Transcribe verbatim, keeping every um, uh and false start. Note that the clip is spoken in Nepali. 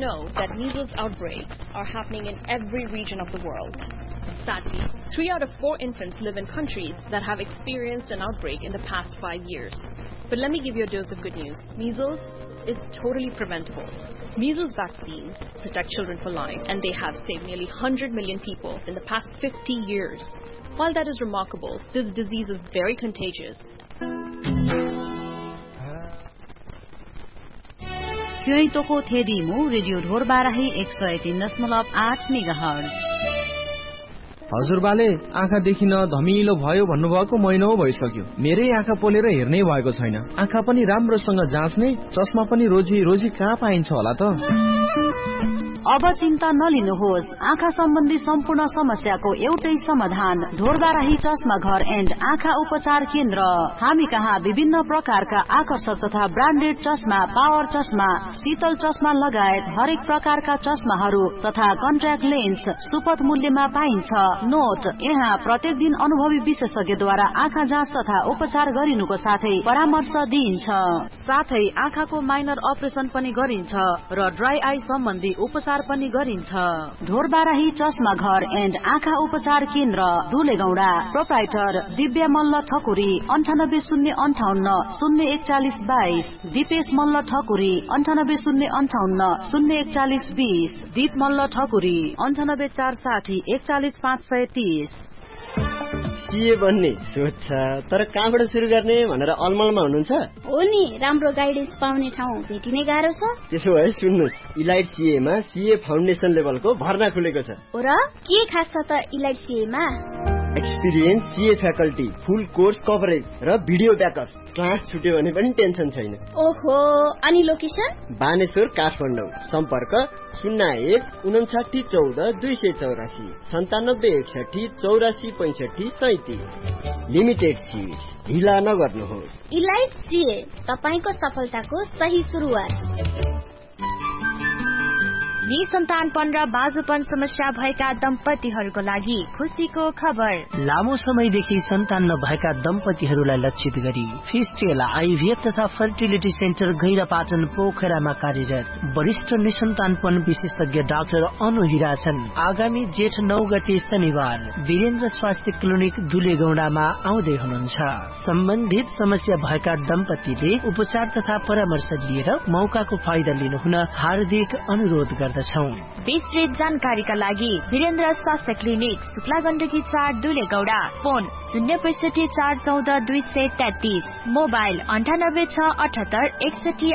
know that measles outbreaks are happening in every region of the world? Sadly, three out of four infants live in countries that have experienced an outbreak in the past five years. But let me give you a dose of good news. Measles is totally preventable. Measles vaccines protect children for life, and they have saved nearly one hundred million people in the past fifty years. While that is remarkable, this disease is very contagious. क्योइतोको थेदिमु radio Dhorbarahi एक सय तीन दशमलव आठ मेगाहर्ज। हजुरबाले आँखा देखिन धमिलो भयो भन्नुभएको महिना भइसक्यो। मेरै आँखा पोलेर हेर्नै भएको छैन। आँखा पनि राम्रोसँग जाँच्ने, चस्मा पनि रोजी रोजी कहाँ पाइन्छ होला त? अब चिन्ता नलिनुहोस्। आँखा सम्बन्धी सम्पूर्ण समस्याको एउटै समाधान ढोरबाराही चस्मा घर एन्ड आँखा उपचार केन्द्र। हामी कहाँ विभिन्न प्रकारका आकर्षक तथा ब्रान्डेड चस्मा, पावर चस्मा, शीतल चस्मा लगायत हरेक प्रकारका चस्माहरू तथा कन्ट्याक्ट लेन्स सुपथ मूल्यमा पाइन्छ। नोट, यहाँ प्रत्येक दिन अनुभवी विशेषज्ञद्वारा आँखा जाँच तथा उपचार गरिनुको साथै परामर्श दिइन्छ। साथै आँखाको माइनर अपरेसन पनि गरिन्छ र ड्राई आई सम्बन्धी उपचार पनि गरिन्छ। ढोरबाराही चस्मा घर एन्ड आँखा उपचार केन्द्र, धुलेगौडा। प्रोप्राइटर दिव्या मल्ल ठकुरी, अन्ठानब्बे शून्य अन्ठाउन्न शून्य एकचालिस बाइस। दिपेश मल्ल ठकुरी, अन्ठानब्बे शून्य अन्ठाउन्न शून्य एकचालिस बिस। दीप मल्ल ठकुरी, अन्ठानब्बे चार साठी एकचालिस पाँच सय तीस। के भन्ने सोच छ, तर कहाँबाट सुरु गर्ने भनेर अलमलमा हुनुहुन्छ? हो नि, राम्रो गाइडेन्स पाउने ठाउँ भेटिने गाह्रो छ। त्यसो भए सुन्नुहोस्, इलाइट सीएमा सीए फाउन्डेसन लेभलको भर्ना खुलेको छ। र के खास छ त इलाइट सीएमा? एक्सपिरियन्स सीए फ्याकल्टी, फुल कोर्स कभरेज र भिडियो ब्याकअप। क्लास छुट्यो भने पनि टेन्सन छैन। ओहो, अनि लोकेसन? बानेश्वर, काठमाडौँ। सम्पर्क शून्य एक उन्साठी चौध दुई सय चौरासी सन्तानब्बे एकसठी चौरासी पैंसठी सैतिस। लिमिटेड सीट, ढिला नगर्नुहोस्। इलाइट सीए, तपाईको सफलताको सही सुरुवात। निसन्तानपन र बाजुपन समस्या भएका दम्पतिहरूको लागि खुसीको खबर। लामो समयदेखि सन्तान नभएका दम्पतिहरूलाई लक्षित गरी फिस्टेला आइभीएफ तथा फर्टिलिटी सेन्टर गैरापाटन पोखरामा कार्यरत वरिष्ठ निसन्तानपन विशेषज्ञ डाक्टर अनु हिरा छन्। आगामी जेठ नौ गते शनिबार वीरेन्द्र स्वास्थ्य क्लिनिक दुलेगौडामा आउँदै हुनुहुन्छ। सम्बन्धित समस्या भएका दम्पतिले उपचार तथा परामर्श लिएर मौकाको फाइदा लिनुहुन हार्दिक अनुरोध गर्दछौं। विस्तृत जानकारीका लागि वीरेन्द्र स्वास्थ्य क्लिनिक, शुक्ला गण्डकी चार, दुलेगौडा। फोन शून्य पैसठी चार चौध दुई सय तेत्तीस। मोबाइल अन्ठानब्बे छ अठहत्तर एकसठी